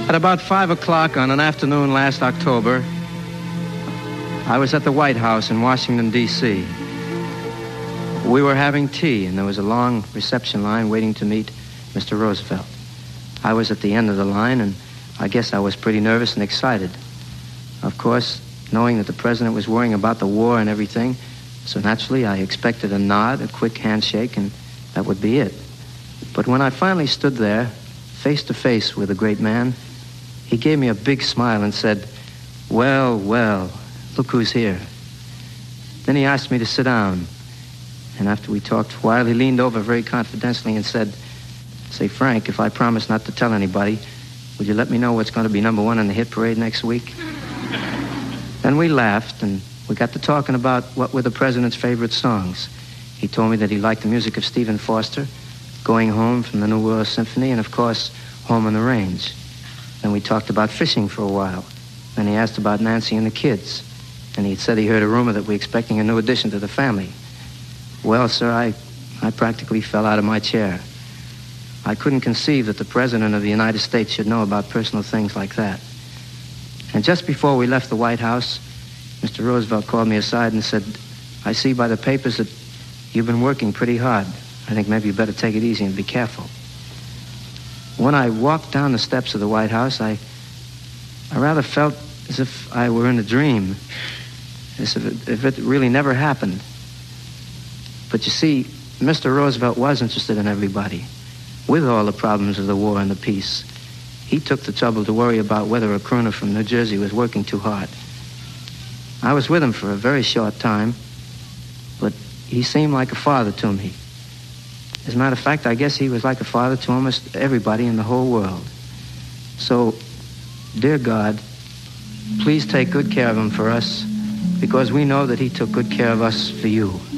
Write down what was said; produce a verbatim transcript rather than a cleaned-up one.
At about five o'clock on an afternoon last October, I was at the White House in Washington, D C We were having tea, and there was a long reception line waiting to meet Mister Roosevelt. I was at the end of the line, and I guess I was pretty nervous and excited. Of course, knowing that the president was worrying about the war and everything, so naturally I expected a nod, a quick handshake, and that would be it. But when I finally stood there, face to face with the great man, he gave me a big smile and said, "Well, well, look who's here." Then he asked me to sit down. And after we talked for a while, he leaned over very confidentially and said, "Say, Frank, if I promise not to tell anybody, would you let me know what's going to be number one in the hit parade next week?" Then we laughed, and we got to talking about what were the president's favorite songs. He told me that he liked the music of Stephen Foster, Going Home from the New World Symphony, and of course, Home on the Range. Then we talked about fishing for a while. Then he asked about Nancy and the kids. And he said he heard a rumor that we're expecting a new addition to the family. Well, sir, I, I practically fell out of my chair. I couldn't conceive that the President of the United States should know about personal things like that. And just before we left the White House, Mister Roosevelt called me aside and said, "I see by the papers that you've been working pretty hard. I think maybe you better take it easy and be careful." When I walked down the steps of the White House, I, I rather felt as if I were in a dream, as if it, if it really never happened. But you see, Mister Roosevelt was interested in everybody, with all the problems of the war and the peace. He took the trouble to worry about whether a crooner from New Jersey was working too hard. I was with him for a very short time, but he seemed like a father to me. As a matter of fact, I guess he was like a father to almost everybody in the whole world. So, dear God, please take good care of him for us, because we know that he took good care of us for you.